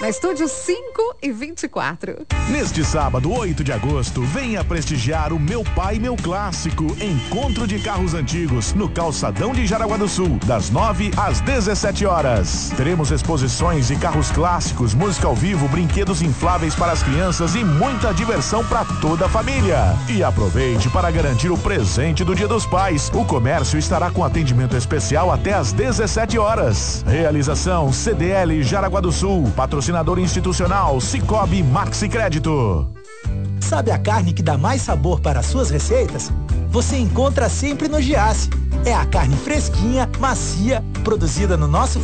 Na Estúdio 5 e 24. Neste sábado, 8 de agosto, venha prestigiar o Meu Pai, Meu Clássico, encontro de carros antigos, no Calçadão de Jaraguá do Sul, das 9 às 17 horas. Teremos exposições de carros clássicos, música ao vivo, brinquedos infláveis para as crianças e muita diversão para toda a família. E aproveite para garantir o presente do Dia dos Pais. O comércio estará com atendimento especial até às 17 horas. Realização CDL Jaraguá do Sul, patrocinador institucional Cicobi Maxi Crédito. Sabe a carne que dá mais sabor para as suas receitas? Você encontra sempre no Giasse. É a carne fresquinha, macia, produzida no nosso